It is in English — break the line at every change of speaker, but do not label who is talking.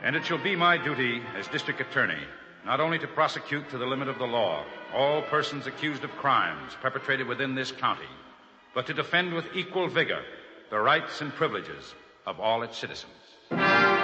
And it shall be my duty as district attorney not only to prosecute to the limit of the law all persons accused of crimes perpetrated within this county, but to defend with equal vigor the rights and privileges of all its citizens.